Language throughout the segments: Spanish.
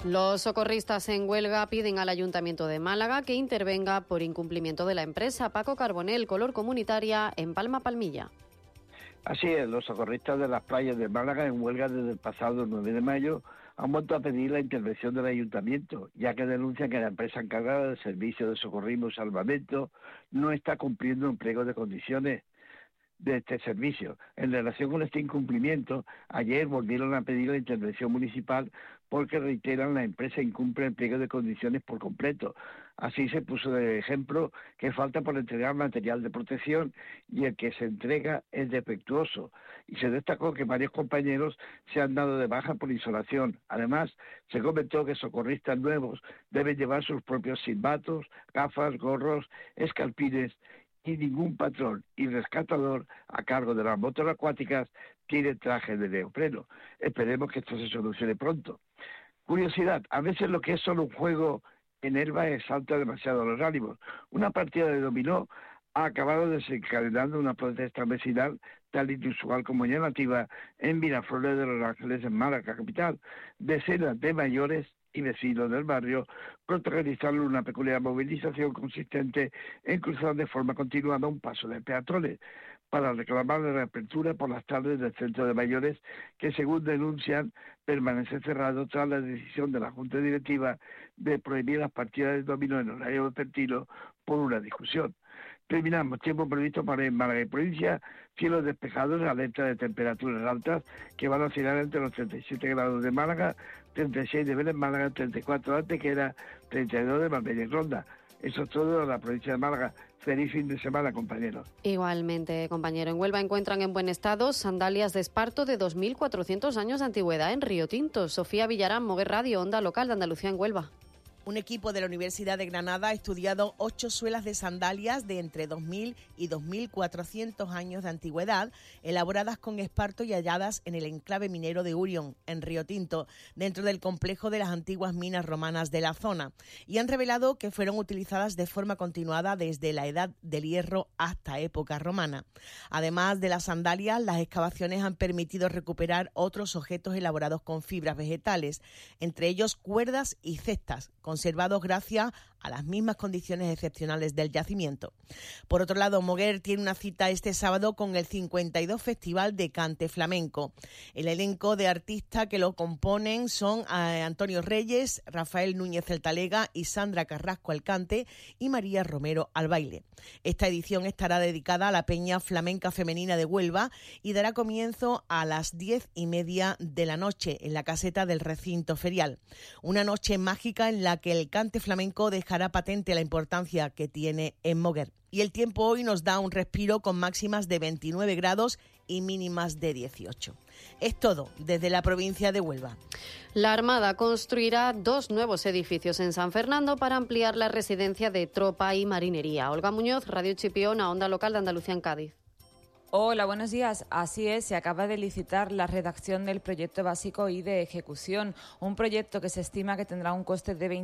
Los socorristas en huelga piden al Ayuntamiento de Málaga que intervenga por incumplimiento de la empresa. Paco Carbonell, Color Comunitaria, en Palma Palmilla. Así es, los socorristas de las playas de Málaga en huelga desde el pasado 9 de mayo han vuelto a pedir la intervención del Ayuntamiento, ya que denuncian que la empresa encargada del servicio de socorrismo y salvamento no está cumpliendo un pliego de condiciones de este servicio. En relación con este incumplimiento, ayer volvieron a pedir la intervención municipal porque reiteran la empresa incumple el pliego de condiciones por completo. Así se puso de ejemplo que falta por entregar material de protección y el que se entrega es defectuoso. Y se destacó que varios compañeros se han dado de baja por insolación. Además, se comentó que socorristas nuevos deben llevar sus propios silbatos, gafas, gorros, escalpines, y ningún patrón y rescatador a cargo de las motos acuáticas tiene traje de neopreno. Esperemos que esto se solucione pronto. Curiosidad, a veces lo que es solo un juego enerva y exalta demasiado los ánimos. Una partida de dominó ha acabado desencadenando una protesta vecinal tan inusual como llamativa en Miraflores de los Ángeles, en Málaga capital. Decenas de mayores y vecinos del barrio protagonizaron una peculiar movilización consistente en cruzar de forma continuada un paso de peatones para reclamar la reapertura por las tardes del centro de mayores que, según denuncian, permanece cerrado tras la decisión de la Junta Directiva de prohibir las partidas de dominó en horario vespertino por una discusión. Terminamos. Tiempo previsto para en Málaga y provincia, cielos despejados, alerta de temperaturas altas que van a oscilar entre los 37 grados de Málaga, 36 de Vélez, Málaga, 34 de Antequera, 32 de Marbella y Ronda. Eso es todo en la provincia de Málaga. Feliz fin de semana, compañeros. Igualmente, compañero. En Huelva encuentran en buen estado sandalias de esparto de 2.400 años de antigüedad en Río Tinto. Sofía Villarán, Moguer Radio, Onda Local de Andalucía en Huelva. Un equipo de la Universidad de Granada ha estudiado 8 suelas de sandalias de entre 2.000 y 2.400 años de antigüedad, elaboradas con esparto y halladas en el enclave minero de Urión, en Río Tinto, dentro del complejo de las antiguas minas romanas de la zona, y han revelado que fueron utilizadas de forma continuada desde la Edad del Hierro hasta época romana. Además de las sandalias, las excavaciones han permitido recuperar otros objetos elaborados con fibras vegetales, entre ellos cuerdas y cestas, conservados gracias a las mismas condiciones excepcionales del yacimiento. Por otro lado, Moguer tiene una cita este sábado con el 52 Festival de Cante Flamenco. El elenco de artistas que lo componen son Antonio Reyes, Rafael Núñez el Talega y Sandra Carrasco al cante y María Romero al baile. Esta edición estará dedicada a la Peña Flamenca Femenina de Huelva y dará comienzo a las 10:30 de la noche en la caseta del recinto ferial. Una noche mágica en la que el cante flamenco dejará patente la importancia que tiene en Moguer. Y el tiempo hoy nos da un respiro con máximas de 29 grados y mínimas de 18. Es todo desde la provincia de Huelva. La Armada construirá 2 nuevos edificios en San Fernando para ampliar la residencia de tropa y marinería. Olga Muñoz, Radio Chipiona, Onda Local de Andalucía en Cádiz. Hola, buenos días. Así es, se acaba de licitar la redacción del proyecto básico y de ejecución, un proyecto que se estima que tendrá un coste de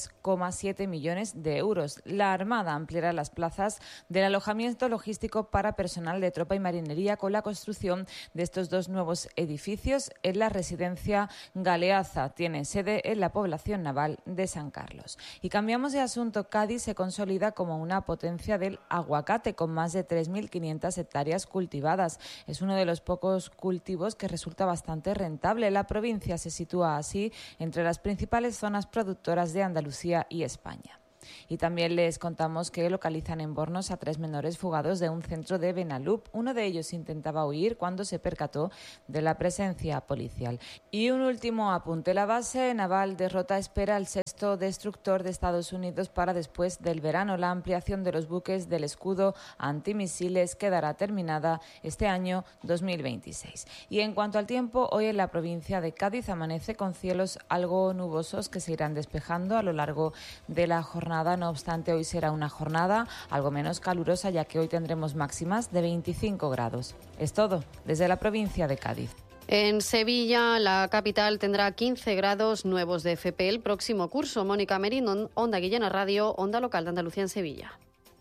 23,7 millones de euros. La Armada ampliará las plazas del alojamiento logístico para personal de tropa y marinería con la construcción de estos 2 nuevos edificios en la residencia Galeaza. Tiene sede en la población naval de San Carlos. Y cambiamos de asunto. Cádiz se consolida como una potencia del aguacate con más de 3.500 hectáreas cultivadas. Es uno de los pocos cultivos que resulta bastante rentable. La provincia se sitúa así entre las principales zonas productoras de Andalucía y España. Y también les contamos que localizan en Bornos a 3 menores fugados de un centro de Benalup. Uno de ellos intentaba huir cuando se percató de la presencia policial. Y un último apunte. La base naval de Rota espera el 6º destructor de Estados Unidos para después del verano. La ampliación de los buques del escudo antimisiles quedará terminada este año 2026. Y en cuanto al tiempo, hoy en la provincia de Cádiz amanece con cielos algo nubosos que se irán despejando a lo largo de la jornada. No obstante, hoy será una jornada algo menos calurosa, ya que hoy tendremos máximas de 25 grados. Es todo desde la provincia de Cádiz. En Sevilla, la capital, tendrá 15 grados nuevos de FP el próximo curso. Mónica Merino, Onda Guillena Radio, Onda Local de Andalucía en Sevilla.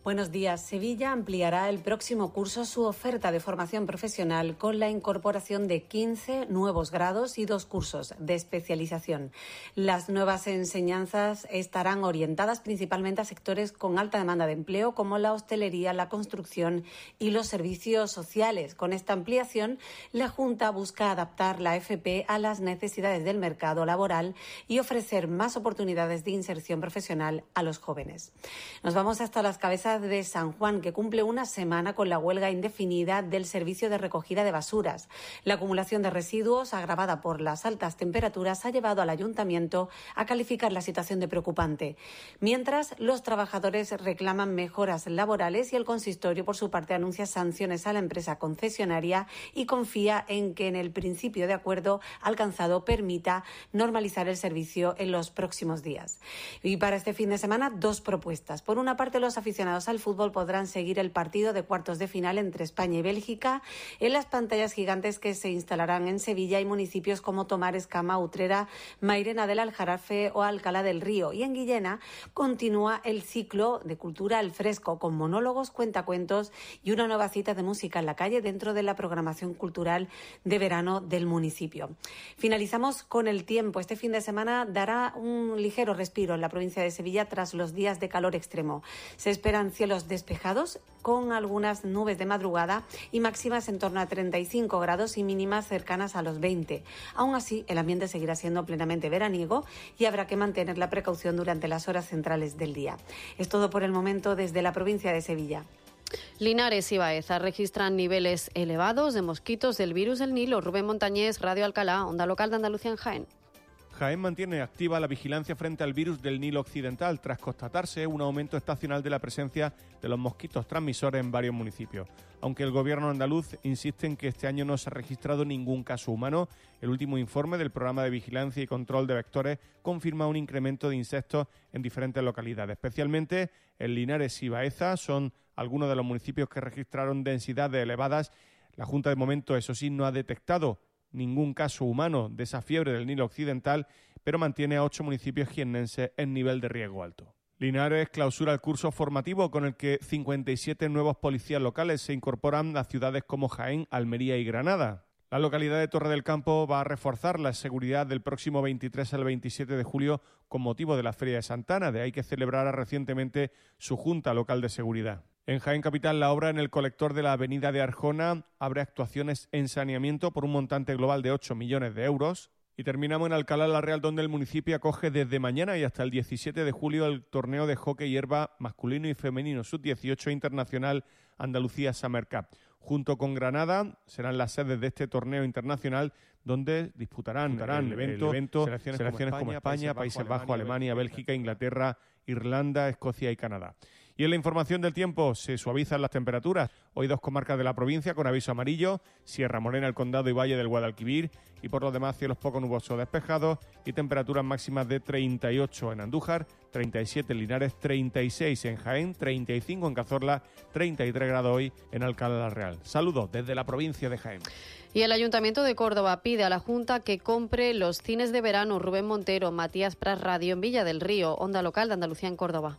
Buenos días. Sevilla ampliará el próximo curso su oferta de formación profesional con la incorporación de 15 nuevos grados y 2 cursos de especialización. Las nuevas enseñanzas estarán orientadas principalmente a sectores con alta demanda de empleo como la hostelería, la construcción y los servicios sociales. Con esta ampliación, la Junta busca adaptar la FP a las necesidades del mercado laboral y ofrecer más oportunidades de inserción profesional a los jóvenes. Nos vamos hasta las cabezas de San Juan, que cumple una semana con la huelga indefinida del servicio de recogida de basuras. La acumulación de residuos, agravada por las altas temperaturas, ha llevado al ayuntamiento a calificar la situación de preocupante. Mientras, los trabajadores reclaman mejoras laborales y el consistorio, por su parte, anuncia sanciones a la empresa concesionaria y confía en que el principio de acuerdo alcanzado permita normalizar el servicio en los próximos días. Y para este fin de semana, 2 propuestas. Por una parte, los aficionados al fútbol podrán seguir el partido de cuartos de final entre España y Bélgica en las pantallas gigantes que se instalarán en Sevilla y municipios como Tomar, Escama, Utrera, Mairena del Aljarafe o Alcalá del Río. Y en Guillena continúa el ciclo de cultura al fresco con monólogos, cuentacuentos y una nueva cita de música en la calle dentro de la programación cultural de verano del municipio. Finalizamos con el tiempo. Este fin de semana dará un ligero respiro en la provincia de Sevilla tras los días de calor extremo. Se esperan cielos despejados con algunas nubes de madrugada y máximas en torno a 35 grados y mínimas cercanas a los 20. Aún así, el ambiente seguirá siendo plenamente veraniego y habrá que mantener la precaución durante las horas centrales del día. Es todo por el momento desde la provincia de Sevilla. Linares y Baeza registran niveles elevados de mosquitos del virus del Nilo. Rubén Montañés, Radio Alcalá, Onda Local de Andalucía en Jaén. Jaén mantiene activa la vigilancia frente al virus del Nilo Occidental tras constatarse un aumento estacional de la presencia de los mosquitos transmisores en varios municipios. Aunque el gobierno andaluz insiste en que este año no se ha registrado ningún caso humano, el último informe del programa de vigilancia y control de vectores confirma un incremento de insectos en diferentes localidades. Especialmente en Linares y Baeza son algunos de los municipios que registraron densidades elevadas. La Junta de momento, eso sí, no ha detectado ningún caso humano de esa fiebre del Nilo Occidental, pero mantiene a 8 municipios jiennenses en nivel de riesgo alto. Linares clausura el curso formativo con el que 57 nuevos policías locales se incorporan a ciudades como Jaén, Almería y Granada. La localidad de Torre del Campo va a reforzar la seguridad del próximo 23 al 27 de julio con motivo de la Feria de Santana, de ahí que celebrara recientemente su Junta Local de Seguridad. En Jaén Capital, la obra en el colector de la avenida de Arjona abre actuaciones en saneamiento por un montante global de 8 millones de euros. Y terminamos en Alcalá la Real, donde el municipio acoge desde mañana y hasta el 17 de julio el torneo de hockey hierba masculino y femenino sub-18 internacional Andalucía Summer Cup. Junto con Granada serán las sedes de este torneo internacional donde disputarán el evento selecciones como España, Países Bajos, Alemania, Bélgica, Inglaterra, Irlanda, Escocia y Canadá. Y en la información del tiempo se suavizan las temperaturas. Hoy 2 comarcas de la provincia con aviso amarillo, Sierra Morena, el Condado y Valle del Guadalquivir, y por lo demás cielos poco nubosos despejados y temperaturas máximas de 38 en Andújar, 37 en Linares, 36 en Jaén, 35 en Cazorla, 33 grados hoy en Alcalá la Real. Saludos desde la provincia de Jaén. Y el Ayuntamiento de Córdoba pide a la Junta que compre los cines de verano Rubén Montero, Matías Pras Radio en Villa del Río, Onda Local de Andalucía en Córdoba.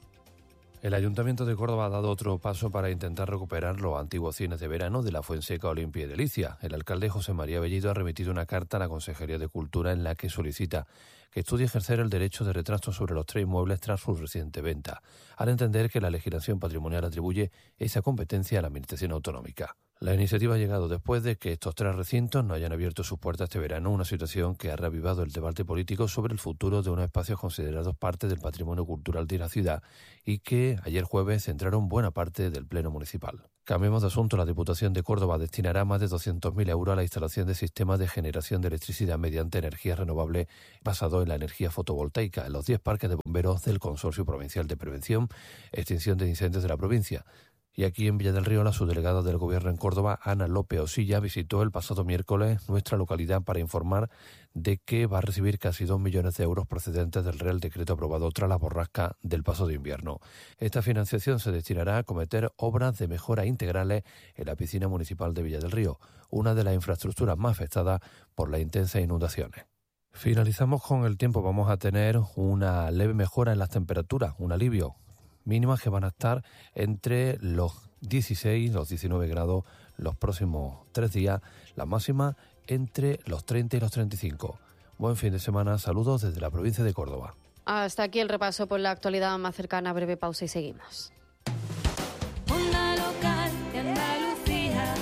El Ayuntamiento de Córdoba ha dado otro paso para intentar recuperar los antiguos cines de verano de la Fuenseca, Olimpia y Delicia. El alcalde José María Bellido ha remitido una carta a la Consejería de Cultura en la que solicita que estudie ejercer el derecho de retracto sobre los 3 inmuebles tras su reciente venta, al entender que la legislación patrimonial atribuye esa competencia a la Administración autonómica. La iniciativa ha llegado después de que estos 3 recintos no hayan abierto sus puertas este verano, una situación que ha reavivado el debate político sobre el futuro de unos espacios considerados parte del patrimonio cultural de la ciudad y que ayer jueves centraron buena parte del Pleno Municipal. Cambiemos de asunto. La Diputación de Córdoba destinará más de 200.000 euros a la instalación de sistemas de generación de electricidad mediante energía renovable basado en la energía fotovoltaica en los 10 parques de bomberos del Consorcio Provincial de Prevención e Extinción de Incendios de la provincia. Y aquí en Villa del Río, la subdelegada del Gobierno en Córdoba, Ana López Osilla, visitó el pasado miércoles nuestra localidad para informar de que va a recibir casi 2 millones de euros procedentes del Real Decreto aprobado tras la borrasca del paso de invierno. Esta financiación se destinará a acometer obras de mejora integrales en la piscina municipal de Villa del Río, una de las infraestructuras más afectadas por las intensas inundaciones. Finalizamos con el tiempo. Vamos a tener una leve mejora en las temperaturas, un alivio. mínimas que van a estar entre los 16, los 19 grados los próximos 3 días, la máxima entre los 30 y los 35. Buen fin de semana, saludos desde la provincia de Córdoba. Hasta aquí el repaso por la actualidad más cercana, breve pausa y seguimos. Onda local de Andalucía.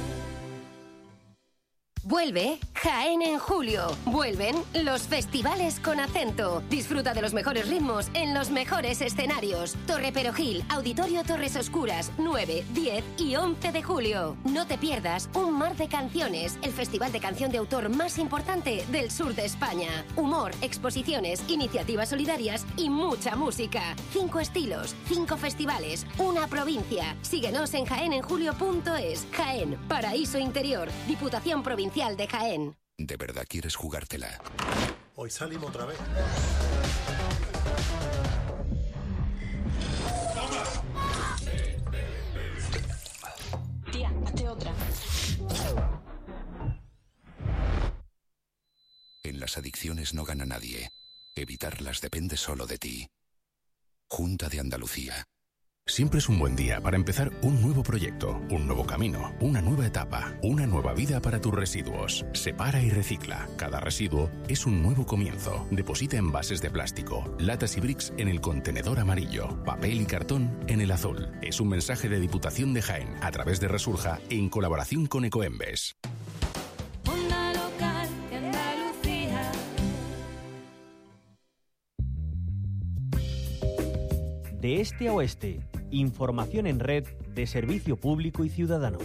Vuelve Jaén en julio. Vuelven los festivales con acento. Disfruta de los mejores ritmos en los mejores escenarios. Torre Perojil, Auditorio Torres Oscuras, 9, 10 y 11 de julio. No te pierdas Un Mar de Canciones, el festival de canción de autor más importante del sur de España. Humor, exposiciones, iniciativas solidarias y mucha música. 5 estilos, 5 festivales, una provincia. Síguenos en jaenenjulio.es. Jaén, paraíso interior, Diputación Provincial de Jaén. ¿De verdad quieres jugártela? Hoy salimos otra vez. Tía, hazte otra. En las adicciones no gana nadie. Evitarlas depende solo de ti. Junta de Andalucía. Siempre es un buen día para empezar un nuevo proyecto, un nuevo camino, una nueva etapa, una nueva vida para tus residuos. Separa y recicla. Cada residuo es un nuevo comienzo. Deposita envases de plástico, latas y bricks en el contenedor amarillo, papel y cartón en el azul. Es un mensaje de Diputación de Jaén a través de Resurja en colaboración con Ecoembes. Onda local de Andalucía. De este a oeste, información en red de servicio público y ciudadano.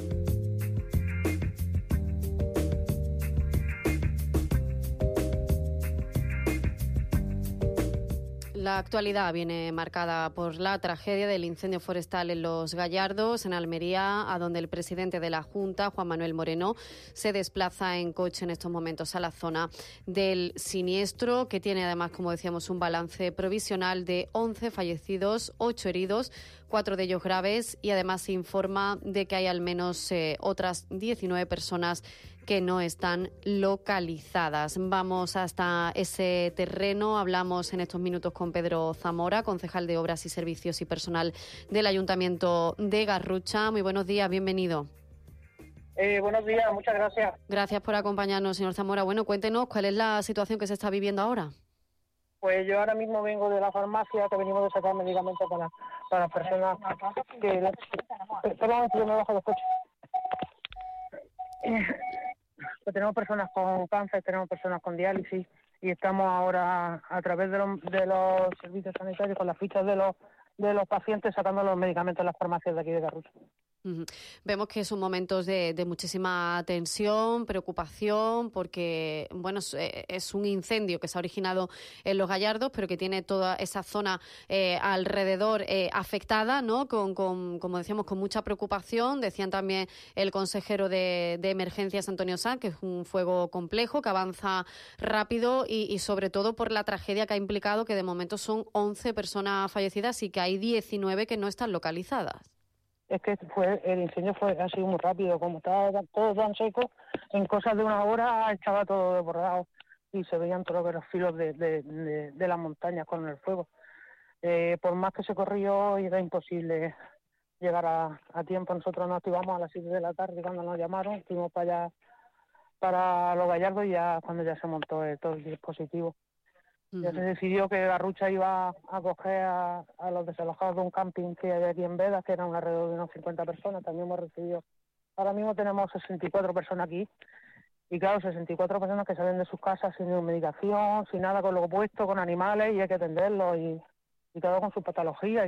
La actualidad viene marcada por la tragedia del incendio forestal en Los Gallardos, en Almería, a donde el presidente de la Junta, Juan Manuel Moreno, se desplaza en coche en estos momentos a la zona del siniestro, que tiene además, como decíamos, un balance provisional de 11 fallecidos, 8 heridos, 4 de ellos graves, y además se informa de que hay al menos otras 19 personas que no están localizadas. Vamos hasta ese terreno. Hablamos en estos minutos con Pedro Zamora, concejal de Obras y Servicios y personal del Ayuntamiento de Garrucha. Muy buenos días, bienvenido. Buenos días, muchas gracias. Gracias por acompañarnos, señor Zamora. Bueno, cuéntenos cuál es la situación que se está viviendo ahora. Pues yo ahora mismo vengo de la farmacia, que venimos de sacar medicamentos para personas que... Perdón, yo me bajo los coches. Pues tenemos personas con cáncer, tenemos personas con diálisis y estamos ahora a través de los servicios sanitarios con las fichas de los pacientes sacando los medicamentos en las farmacias de aquí de Garrucha. Uh-huh. Vemos que son momentos de muchísima tensión, preocupación, porque bueno, es un incendio que se ha originado en Los Gallardos, pero que tiene toda esa zona alrededor afectada, ¿no? Como decíamos, con mucha preocupación. Decían también el consejero de Emergencias, Antonio Sanz, que es un fuego complejo, que avanza rápido y sobre todo por la tragedia que ha implicado, que de momento son 11 personas fallecidas y que hay 19 que no están localizadas. Es que el incendio ha sido muy rápido, como estaba todo tan seco, en cosas de una hora estaba todo desbordado y se veían todos los filos de las montañas con el fuego. Por más que se corrió, era imposible llegar a tiempo. Nosotros nos activamos a las 7 de la tarde cuando nos llamaron, fuimos para allá, para Los Gallardos, y ya cuando ya se montó todo el dispositivo. Ya se decidió que Garrucha iba a coger a los desalojados de un camping que hay aquí en Vedas, que eran alrededor de unos 50 personas. También hemos recibido, ahora mismo tenemos 64 personas aquí, y claro, 64 personas que salen de sus casas sin medicación, sin nada, con lo opuesto, con animales, y hay que atenderlos, y todo con sus patologías y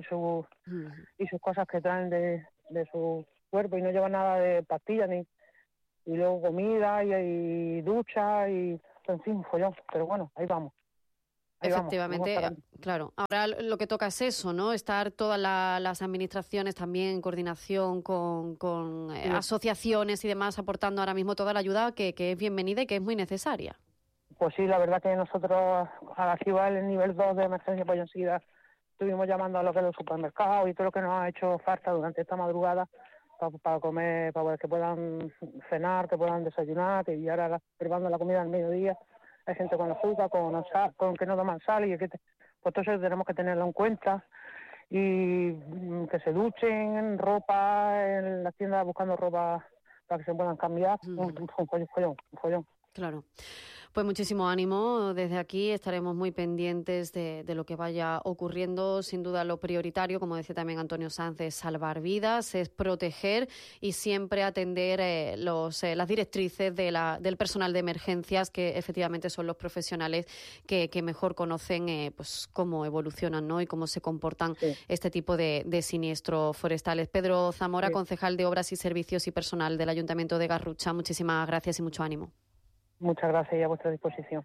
sus cosas que traen de su cuerpo, y no llevan nada de pastillas, y luego comida, y ducha, y en fin, follón. Pero bueno, ahí vamos. Efectivamente, claro. Ahora lo que toca es eso, ¿no? Estar todas las administraciones también en coordinación con asociaciones y demás, aportando ahora mismo toda la ayuda que es bienvenida y que es muy necesaria. Pues sí, la verdad que nosotros, al activar el nivel 2 de emergencia, pues enseguida estuvimos llamando a lo que es los supermercados y todo lo que nos ha hecho falta durante esta madrugada para comer, para que puedan cenar, que puedan desayunar, y ahora preparando la comida al mediodía. Hay gente con azúcar, con que no toman sal, pues todo eso tenemos que tenerlo en cuenta. que se duchen, ropa en las tiendas buscando ropa para que se puedan cambiar. Un follón. Claro. Pues muchísimo ánimo. Desde aquí estaremos muy pendientes de lo que vaya ocurriendo. Sin duda lo prioritario, como decía también Antonio Sanz, es salvar vidas, es proteger y siempre atender las directrices del personal de emergencias, que efectivamente son los profesionales que mejor conocen pues cómo evolucionan, ¿no? Y cómo se comportan este tipo de siniestros forestales. Pedro Zamora, concejal de Obras y Servicios y Personal del Ayuntamiento de Garrucha, muchísimas gracias y mucho ánimo. Muchas gracias y a vuestra disposición.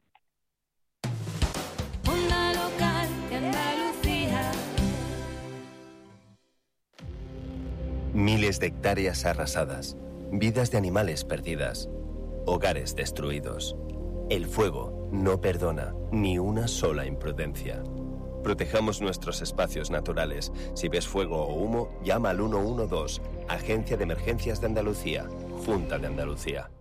Onda local de Andalucía. Miles de hectáreas arrasadas, vidas de animales perdidas, hogares destruidos. El fuego no perdona ni una sola imprudencia. Protejamos nuestros espacios naturales. Si ves fuego o humo, llama al 112, Agencia de Emergencias de Andalucía, Junta de Andalucía.